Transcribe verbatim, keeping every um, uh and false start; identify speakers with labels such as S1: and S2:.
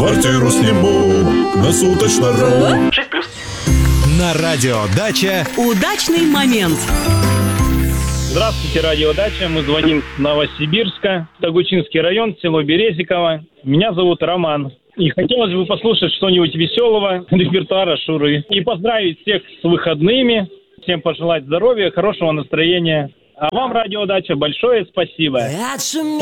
S1: Квартиру сниму на суточно.
S2: шесть плюс.
S3: На радио «Дача»
S4: удачный момент.
S5: Здравствуйте, радио «Дача». Мы звоним с Новосибирска, Тогучинский район, село Березиково. Меня зовут Роман. И хотелось бы послушать что-нибудь веселого, репертуара Шуры. И поздравить всех с выходными, всем пожелать здоровья, хорошего настроения. А вам, радио «Дача», большое спасибо.
S6: Отшумел